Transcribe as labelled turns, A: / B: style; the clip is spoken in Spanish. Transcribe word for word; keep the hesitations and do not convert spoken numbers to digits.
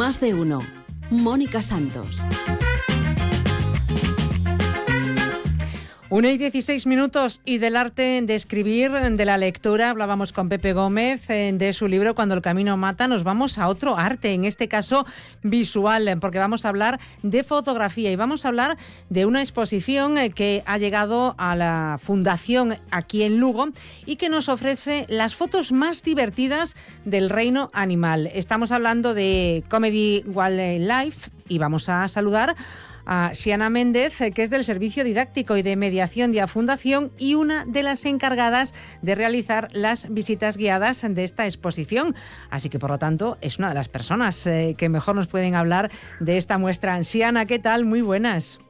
A: Más de uno. Mónica Santos.
B: Una y dieciséis minutos, y del arte de escribir, de la lectura, hablábamos con Pepe Gómez de su libro Cuando el camino mata. Nos vamos a otro arte, en este caso visual, porque vamos a hablar de fotografía y vamos a hablar de una exposición que ha llegado a la Fundación aquí en Lugo y que nos ofrece las fotos más divertidas del reino animal. Estamos hablando de Comedy Wildlife y vamos a saludar a Xiana Méndez, que es del Servicio Didáctico y de Mediación de la Fundación y una de las encargadas de realizar las visitas guiadas de esta exposición. Así que, por lo tanto, es una de las personas eh, que mejor nos pueden hablar de esta muestra. Xiana, ¿qué tal? Muy buenas.